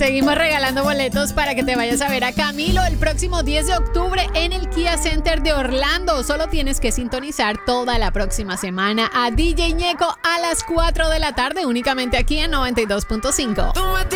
Seguimos regalando boletos para que te vayas a ver a Camilo el próximo 10 de octubre en el Kia Center de Orlando. Solo tienes que sintonizar toda la próxima semana a DJ Ñeco a las 4 de la tarde, únicamente aquí en 92.5.